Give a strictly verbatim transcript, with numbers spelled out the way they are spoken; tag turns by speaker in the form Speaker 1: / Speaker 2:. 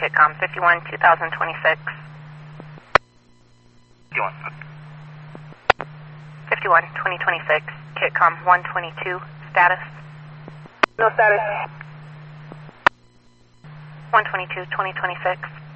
Speaker 1: Kitcom fifty-one, two thousand twenty-six.
Speaker 2: fifty-one.
Speaker 1: fifty-one, twenty twenty-six. Kitcom one twenty-two. Status?
Speaker 3: No status.
Speaker 1: one twenty-two, twenty twenty-six.